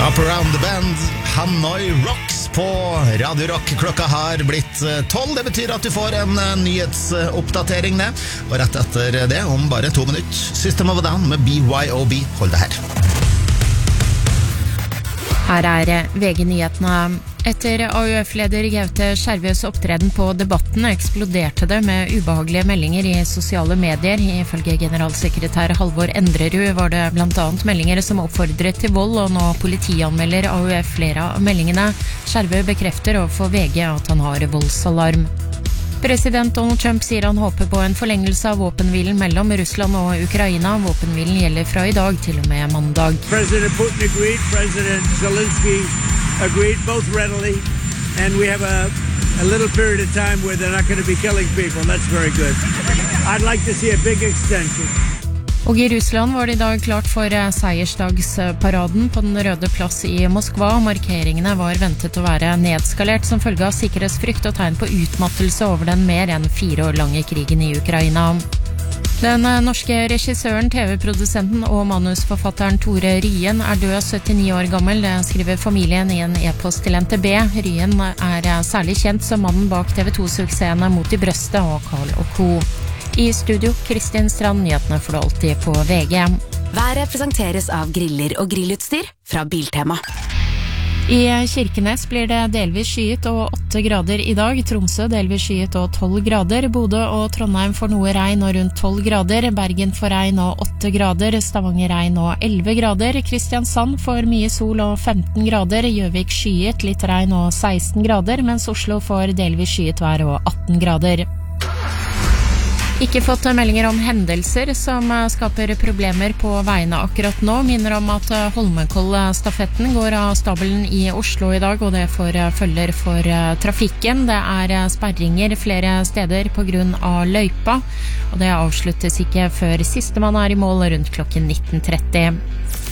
Up Around the Band, Hanoi Rocks på Radio Rock. Klokka har blitt 12, det betyr at du får en nyhetsoppdatering det. Og rett etter det, om bare 2 minutter, System of a Down med BYOB. Hold det her. Her VG-nyhetene. Etter AUF-leder Gaute Skjervøs opptreden på Debatten eksploderte det med ubehagelige meldinger i sosiale medier. Ifølge generalsekretær Halvor Endrerud var det blant annet meldinger som oppfordret til vold, og nå politianmelder AUF flere av meldingene. Skjervø bekrefter overfor VG at han har voldsalarm. President Donald Trump sier han håper på en forlengelse av våpenhvilen mellom Russland og Ukraina. Våpenhvilen gjelder fra i dag til og med mandag. President Putin agreed, President Zelensky agreed, both readily, and we have a little period of time where they're not going to be killing people. That's very good. I'd like to see a big extension. Og i Russland var det i dag klart for seiersdagsparaden på den røde plass i Moskva. Markeringene var ventet å være nedskalert som følge av sikkerhetsfrykt og tegn på utmattelse over den mer enn 4 år lange krigen i Ukraina. Den norske regissøren, TV-produsenten og manusforfatteren Tore Ryen er død 79 år gammel, det skriver familien i en e-post til NTB. Ryen er særlig kjent som mannen bak TV2-suksessene Mot i brøstet og Karl og Co. I studio, Kristin Strand, nyhetene får du alltid på VG. Været presenteres av griller og grillutstyr fra Biltema. I Kirkenes blir det delvis skyet og 8 grader i dag. Tromsø delvis skyet og 12 grader. Bodø og Trondheim får noe regn og rundt 12 grader. Bergen får regn og 8 grader. Stavanger regn og 11 grader. Kristiansand får mye sol og 15 grader. Gjøvik skyet, litt regn og 16 grader, mens Oslo får delvis skyet vær og 18 grader. Ikke fått meldinger om hendelser som skaper problemer på veiene akkurat nå. Minner om at Holmenkollstafetten går av stabelen i Oslo i dag, og det får følger for trafikken. Det er sperringer flere steder på grunn av løypa, og det avsluttes ikke før sistemann er i mål rundt klokken 19:30.